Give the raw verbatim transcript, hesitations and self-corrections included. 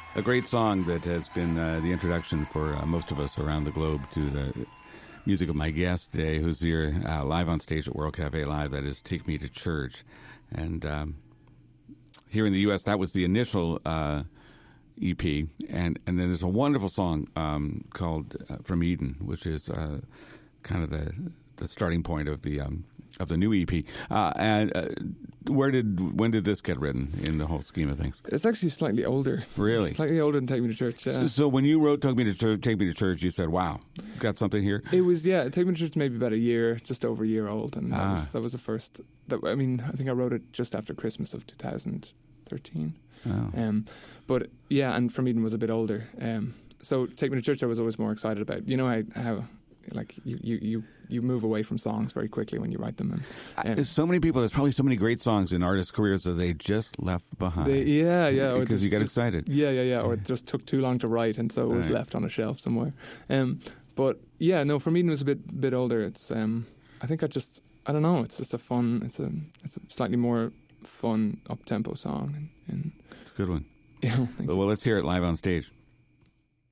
A great song that has been uh, the introduction for uh, most of us around the globe to the music of my guest today, who's here uh, live on stage at World Cafe Live. That is Take Me to Church. And um, here in the U S, that was the initial uh, E P. And, and then there's a wonderful song um, called uh, From Eden, which is uh, kind of the the starting point of the um, of the new E P. Uh, and uh, where did when did this get written in the whole scheme of things? It's actually slightly older. Really, slightly older than Take Me to Church. Yeah. So, so when you wrote "Take Me to Church," "Take Me to Church," you said, "Wow, got something here." It was yeah, "Take Me to Church" maybe about a year, just over a year old, and that, ah. was, that was the first. That, I mean, I think I wrote it just after Christmas of two thousand thirteen. Oh. Um, but yeah, and From Eden was a bit older. Um, so "Take Me to Church" I was always more excited about. You know how how. Like you, you, you, you move away from songs very quickly when you write them. And, There's so many people. There's probably so many great songs in artists' careers that they just left behind. They, yeah, yeah. Because just, you got just, excited. Yeah, yeah, yeah. Or it just took too long to write, and so it was right. left on a shelf somewhere. Um, but yeah, no. From Eden was a bit bit older. It's um, I think I just I don't know. It's just a fun. It's a it's a slightly more fun up tempo song. And, and it's a good one. Yeah. Well, well, let's hear it live on stage.